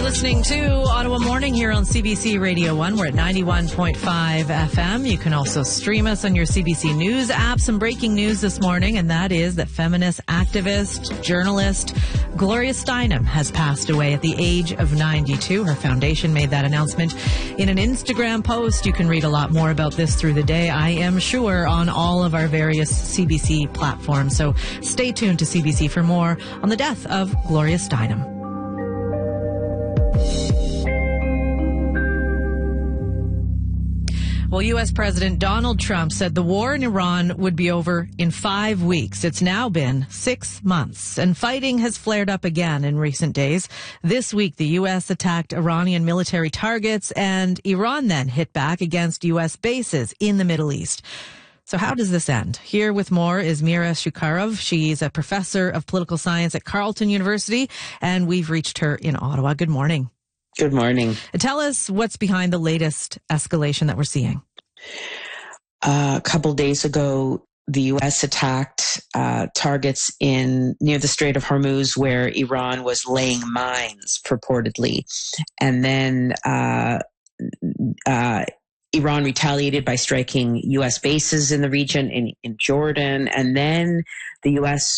Listening to Ottawa Morning here on CBC Radio 1. We're at 91.5 FM. You can also stream us on your CBC News app. Some breaking news this morning, and that is that feminist activist, journalist Gloria Steinem has passed away at the age of 92. Her foundation made that announcement in an Instagram post. You can read a lot more about this through the day, I am sure, on all of our various CBC platforms. So stay tuned to CBC for more on the death of Gloria Steinem. Well, U.S. President Donald Trump said the war in Iran would be over in 5 weeks. It's now been 6 months, and fighting has flared up again in recent days. This week, the U.S. attacked Iranian military targets, and Iran then hit back against U.S. bases in the Middle East. So how does this end? Here with more is Mira Shukharov. She's a professor of political science at Carleton University, and we've reached her in Ottawa. Good morning. Good morning. Tell us what's behind the latest escalation that we're seeing. A couple days ago, the U.S. attacked targets near the Strait of Hormuz, where Iran was laying mines, purportedly. And then Iran retaliated by striking U.S. bases in the region, in Jordan. And then the U.S.